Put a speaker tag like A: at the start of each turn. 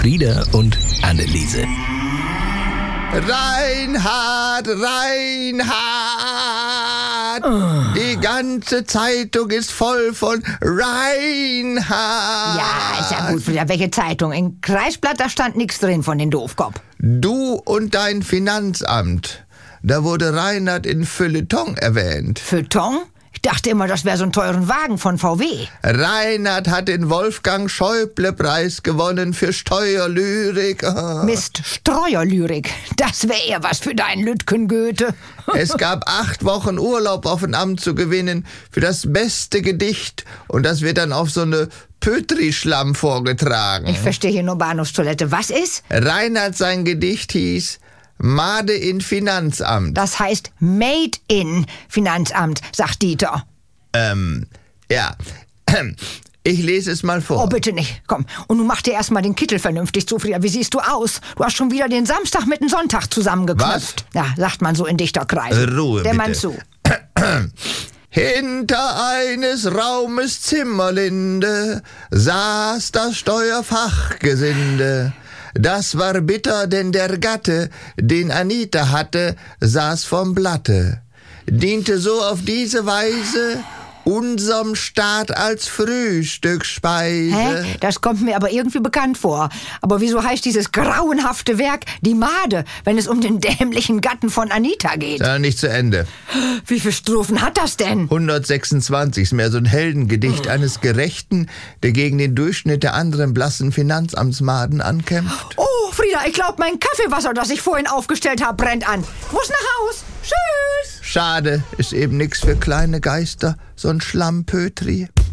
A: Frieda und Anneliese.
B: Reinhard! Die ganze Zeitung ist voll von Reinhard.
C: Ja, ist ja gut, Frieda. Welche Zeitung? Im Kreisblatt, da stand nichts drin von den Doofkopf.
B: Du und dein Finanzamt. Da wurde Reinhard in Feuilleton erwähnt.
C: Feuilleton? Ich dachte immer, das wäre so ein teuren Wagen von VW.
B: Reinhard hat den Wolfgang-Schäuble-Preis gewonnen für Steuerlyrik.
C: Mist, Streuerlyrik. Das wäre eher was für deinen Lütgen-Goethe.
B: Es gab 8 Wochen Urlaub auf ein Amt zu gewinnen für das beste Gedicht. Und das wird dann auf so eine Pötri-Schlamm vorgetragen.
C: Ich verstehe hier nur Bahnhofstoilette. Was ist?
B: Reinhard, sein Gedicht hieß Made in Finanzamt.
C: Das heißt Made in Finanzamt, sagt Dieter.
B: Ja. Ich lese es mal vor.
C: Oh, bitte nicht. Komm. Und nun mach dir erstmal den Kittel vernünftig zu, Frieda. Wie siehst du aus? Du hast schon wieder den Samstag mit dem Sonntag zusammengeknüpft. Ja, sagt man so in Dichterkreisen.
B: Ruhe,
C: Der
B: bitte.
C: Mann zu.
B: Hinter eines Raumes Zimmerlinde saß das Steuerfachgesinde. Das war bitter, denn der Gatte, den Anita hatte, saß vom Blatte. Diente so auf diese Weise unserem Staat als Frühstücksspeise.
C: Hä? Das kommt mir aber irgendwie bekannt vor. Aber wieso heißt dieses grauenhafte Werk die Made, wenn es um den dämlichen Gatten von Anita geht?
B: Ja, nicht zu Ende.
C: Wie viele Strophen hat das denn?
B: 126 ist mehr so ein Heldengedicht eines Gerechten, der gegen den Durchschnitt der anderen blassen Finanzamtsmaden ankämpft.
C: Oh, Frieda, ich glaube, mein Kaffeewasser, das ich vorhin aufgestellt habe, brennt an. Muss nach Haus. Tschüss.
B: Schade, ist eben nix für kleine Geister, so ein Schlammpötri.